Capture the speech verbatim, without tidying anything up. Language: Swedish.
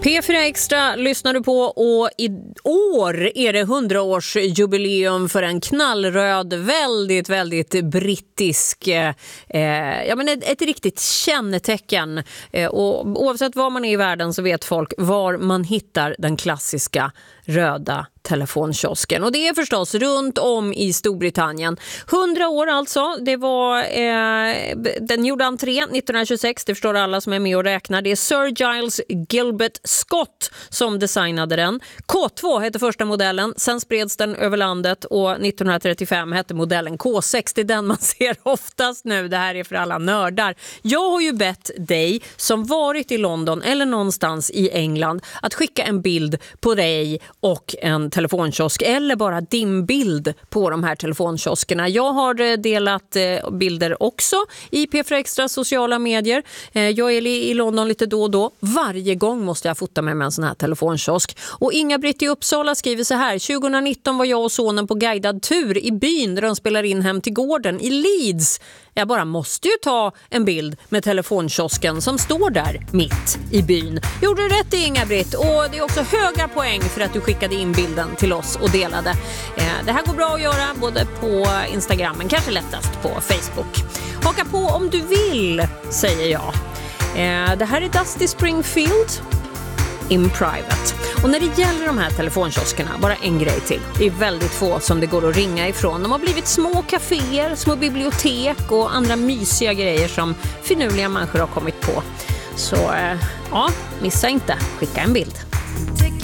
P fyra Extra lyssnar du på och i år är det hundraårsjubileum för en knallröd, väldigt, väldigt brittisk, eh, ja men ett, ett riktigt kännetecken. Eh, och oavsett var man är i världen så vet folk var man hittar den klassiska röda telefonkiosken. Och det är förstås runt om i Storbritannien. hundra år alltså. Det var, eh, den gjorde entré nittonhundratjugosex. Det förstår alla som är med och räknar. Det är Sir Giles Gilbert Scott som designade den. K två hette första modellen. Sen spreds den över landet och nittonhundratrettiofem hette modellen K sex. Det är den man ser oftast nu. Det här är för alla nördar. Jag har ju bett dig som varit i London eller någonstans i England att skicka en bild på dig och en telefonkiosk eller bara din bild på de här telefonkioskerna. Jag har delat bilder också i P fyra Extra sociala medier. Jag är i London lite då och då. Varje gång måste jag fota med mig en sån här telefonkiosk. Och Inga-Britt i Uppsala skriver så här: tjugonitton var jag och sonen på guidad tur i byn där de spelar in Hem till gården i Leeds. Jag bara måste ju ta en bild med telefonkiosken som står där mitt i byn. Gjorde du rätt, Inga-Britt, och det är också höga poäng för att du skickade in bilden till oss och delade. Det här går bra att göra både på Instagram men kanske lättast på Facebook. Haka på om du vill, säger jag. Det här är Dusty Springfield in Private. Och när det gäller de här telefonkioskerna, bara en grej till. Det är väldigt få som det går att ringa ifrån. De har blivit små kaféer, små bibliotek och andra mysiga grejer som finurliga människor har kommit på. Så ja, missa inte. Skicka en bild.